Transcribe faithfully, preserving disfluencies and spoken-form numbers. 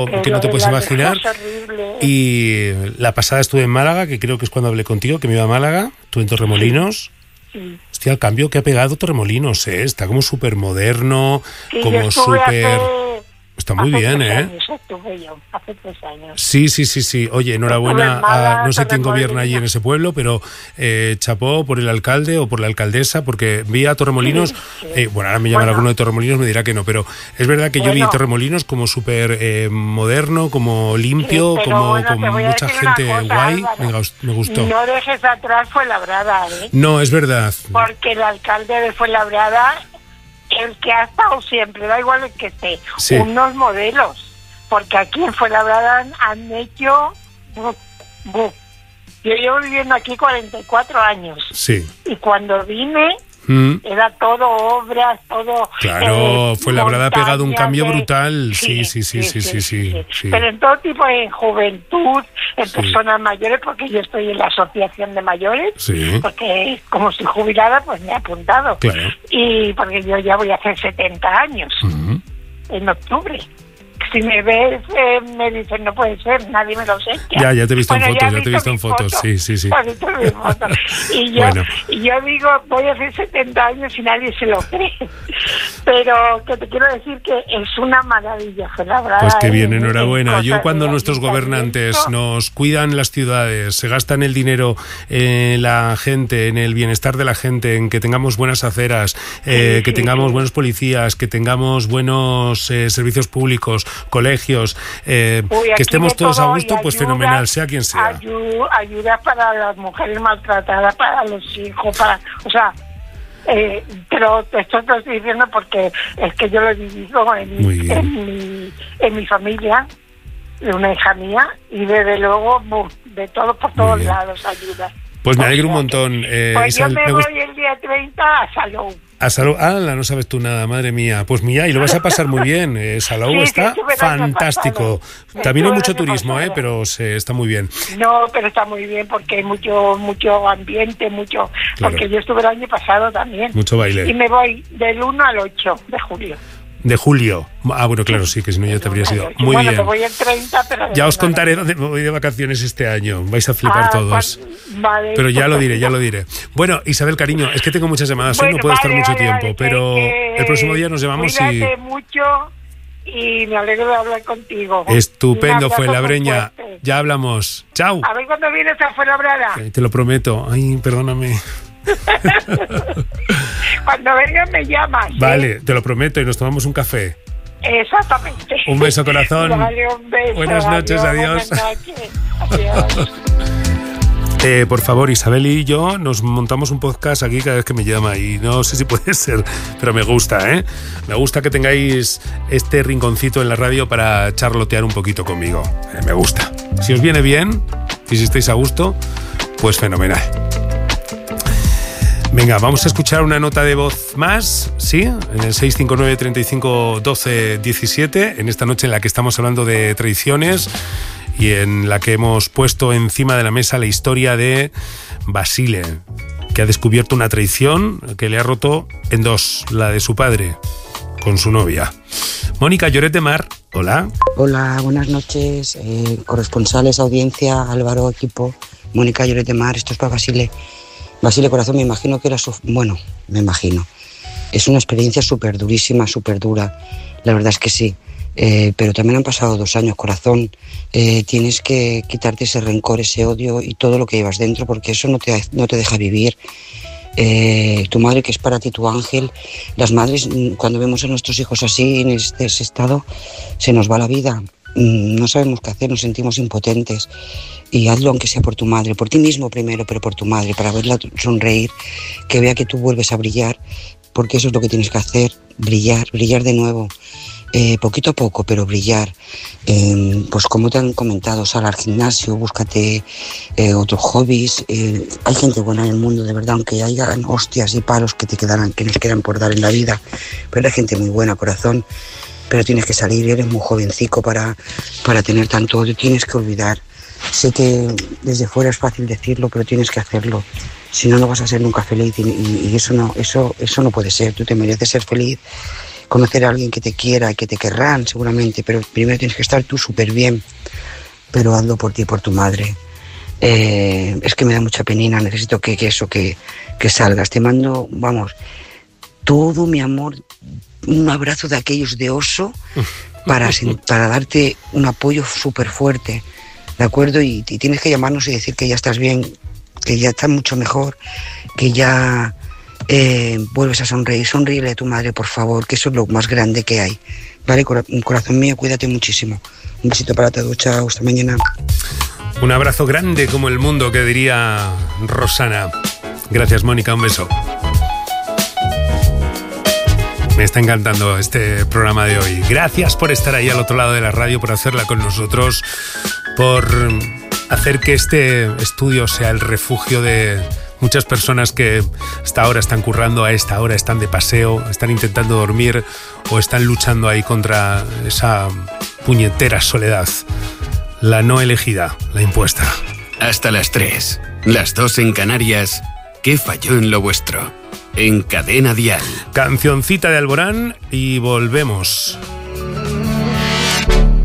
que no te puedes imaginar. Y la pasada estuve en Málaga, que creo que es cuando hablé contigo, que me iba a Málaga, tú en Torremolinos. Sí. Sí. Hostia, el cambio que ha pegado Torremolinos, ¿eh? Está como súper moderno, sí, como súper... Está muy hace bien, tres ¿eh? Años, estuve yo, hace tres años. Sí, sí, sí, sí. Oye, enhorabuena a no sé quién gobierna allí en ese pueblo, pero eh, chapó por el alcalde o por la alcaldesa, porque vi a Torremolinos, sí, sí. Eh, bueno, ahora me llaman bueno, alguno de Torremolinos, me dirá que no, pero es verdad que bueno, yo vi Torremolinos como súper eh, moderno, como limpio, sí, como bueno, con mucha gente cosa, guay, me, me gustó. No dejes atrás Fuenlabrada, ¿eh? No, es verdad. Porque el alcalde de Fuenlabrada, el que ha estado siempre, da igual el que esté, sí. unos modelos, porque aquí en Fuenlabrada han, han hecho buf, buf. Yo llevo viviendo aquí cuarenta y cuatro años, sí. y cuando vine mm. era todo obras, todo... Claro, eh, Fuenlabrada ha pegado un cambio de... brutal, sí sí sí sí, sí, sí, sí, sí, sí, sí. Pero en todo tipo, en juventud, en sí. personas mayores, porque yo estoy en la asociación de mayores, sí. porque como soy jubilada, pues me he apuntado. Claro. Y porque yo ya voy a hacer setenta años, uh-huh. en octubre. Si me ves, eh, me dicen, no puede ser, nadie me lo sé. Ya, ya te he visto bueno, en fotos, ya, ya te he visto en fotos, foto, sí, sí, sí. Y yo, bueno. y yo digo, voy a hacer setenta años y nadie se lo cree. Pero que te quiero decir que es una maravilla, Fuenlabrada. Pues que bien, enhorabuena. Yo cuando nuestros gobernantes nos cuidan las ciudades, se gastan el dinero en la gente, en el bienestar de la gente, en que tengamos buenas aceras, eh, sí, que sí, tengamos sí. buenos policías, que tengamos buenos eh, servicios públicos, colegios, eh, Uy, que estemos todos a gusto, pues ayuda, fenomenal, sea quien sea. Ayuda, ayuda para las mujeres maltratadas, para los hijos, para, o sea, eh, pero esto te estoy diciendo porque es que yo lo he vivido en, en, mi, en mi familia, de una hija mía, y desde luego de todo por todos lados ayuda. Pues me alegro un montón. Eh, pues yo me, me voy el día treinta a Salou. A Salou, ah, no sabes tú nada, madre mía. Pues mira, y lo vas a pasar muy bien. Eh, Salou sí, está sí, fantástico. También hay mucho turismo, eh, pero se, está muy bien. No, pero está muy bien porque hay mucho mucho ambiente, mucho. Claro. Porque yo estuve el año pasado también. Mucho baile. Y me voy del uno al ocho de julio. De julio. Ah, bueno, claro, sí, que si no ya te habrías ido. Muy bueno, bien. Me voy el treinta, pero ya os contaré dónde me voy de vacaciones este año. Vais a flipar ah, todos. Vale. Pero ya lo diré, ya lo diré. Bueno, Isabel, cariño, es que tengo muchas llamadas bueno, hoy, no puedo vale, estar mucho vale, tiempo, vale, pero eh, el próximo día nos llamamos cuídate y... Cuídate mucho y me alegro de hablar contigo. Estupendo, Fuenlabreña. Ya hablamos. Chao. A ver cuándo vienes a Fuenlabrada. Eh, te lo prometo. Ay, perdóname. Cuando vengas me llamas. Vale, ¿eh? Te lo prometo y nos tomamos un café. Exactamente. Un beso, corazón. Vale, un beso. Buenas noches, adiós. Buenas noches. Adiós. Eh, por favor, Isabel y yo nos montamos un podcast aquí cada vez que me llama y no sé si puede ser, pero me gusta, ¿eh? Me gusta que tengáis este rinconcito en la radio para charlotear un poquito conmigo. Eh, me gusta. Si os viene bien y si estáis a gusto, pues fenomenal. Venga, vamos a escuchar una nota de voz más, ¿sí? En el seis cinco nueve, treinta y cinco, doce, diecisiete, en esta noche en la que estamos hablando de tradiciones y en la que hemos puesto encima de la mesa la historia de Basile, que ha descubierto una traición que le ha roto en dos, la de su padre con su novia. Mónica Lloret de Mar, hola. Hola, buenas noches, eh, corresponsales, audiencia, Álvaro, equipo, Mónica Lloret de Mar, esto es para Basile. Basile, corazón, me imagino que era su... Bueno, me imagino. Es una experiencia súper durísima, súper dura. La verdad es que sí. Eh, pero también han pasado dos años, corazón. Eh, tienes que quitarte ese rencor, ese odio y todo lo que llevas dentro, porque eso no te, no te deja vivir. Eh, tu madre, que es para ti tu ángel. Las madres, cuando vemos a nuestros hijos así, en este ese estado, se nos va la vida. No sabemos qué hacer, nos sentimos impotentes. Y hazlo aunque sea por tu madre, por ti mismo primero, pero por tu madre, para verla sonreír, que vea que tú vuelves a brillar, porque eso es lo que tienes que hacer, brillar, brillar de nuevo, eh, poquito a poco, pero brillar. Eh, pues como te han comentado, sal al gimnasio, búscate eh, otros hobbies. Eh, hay gente buena en el mundo, de verdad, aunque haya hostias y palos que te quedarán, que nos quedan por dar en la vida, pero hay gente muy buena, corazón. Pero tienes que salir, eres muy jovencico para, para tener tanto odio, tienes que olvidar. Sé que desde fuera es fácil decirlo, pero tienes que hacerlo. Si no, no vas a ser nunca feliz y, y, y eso, no, eso, eso no puede ser. Tú te mereces ser feliz conocer a alguien que te quiera y que te querrán seguramente, pero primero tienes que estar tú súper bien, pero hazlo por ti y por tu madre. Eh, es que me da mucha penina, necesito que, que eso, que, que salgas. Te mando, vamos, todo mi amor, un abrazo de aquellos de oso para, para darte un apoyo súper fuerte, ¿de acuerdo? Y, y tienes que llamarnos y decir que ya estás bien, que ya estás mucho mejor, que ya eh, vuelves a sonreír. Sonríele a tu madre, por favor, que eso es lo más grande que hay. Vale, Cora- corazón mío, cuídate muchísimo. Un besito para todos, chao, hasta mañana. Un abrazo grande como el mundo, que diría Rosana. Gracias, Mónica, un beso. Me está encantando este programa de hoy. Gracias por estar ahí al otro lado de la radio, por hacerla con nosotros, por hacer que este estudio sea el refugio de muchas personas que hasta ahora están currando, a esta hora están de paseo, están intentando dormir o están luchando ahí contra esa puñetera soledad. La no elegida, la impuesta. Hasta las tres, las dos en Canarias. ¿Qué falló en lo vuestro? En Cadena Dial. Cancioncita de Alborán y volvemos.